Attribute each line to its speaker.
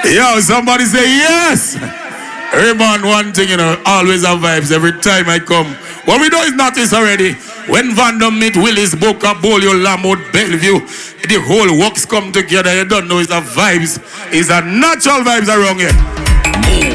Speaker 1: Yo, somebody say yes. Hey man, one thing, always have vibes every time I come. What we do is notice already. When Vandom meet Willis, Boca, Bolio, Lamont, Bellevue, the whole works come together. You don't know it's a vibes. It's a natural vibes around here.